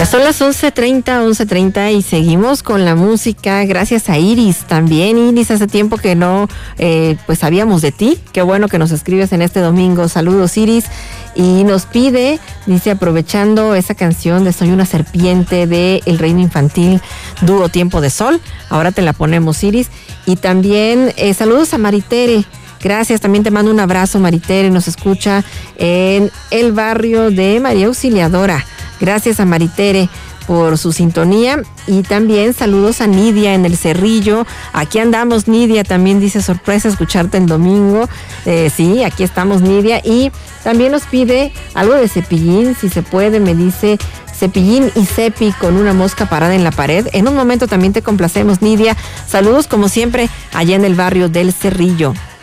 Ya son las 11:30 y seguimos con la música. Gracias a Iris también. Iris, hace tiempo que no pues sabíamos de ti. Qué bueno que nos escribes en este domingo. Saludos, Iris. Y nos pide, dice, aprovechando esa canción de Soy una serpiente de El Reino Infantil, dúo Tiempo de Sol. Ahora te la ponemos, Iris. Y también saludos a Maritere. Gracias, también te mando un abrazo, Maritere. Nos escucha en el barrio de María Auxiliadora. Gracias a Maritere por su sintonía. Y también saludos a Nidia en el Cerrillo. Aquí andamos, Nidia, también dice, sorpresa escucharte el domingo. Sí, aquí estamos, Nidia. Y también nos pide algo de Cepillín, si se puede, me dice Cepillín y Cepi con una mosca parada en la pared. En un momento también te complacemos, Nidia. Saludos como siempre allá en el barrio del Cerrillo.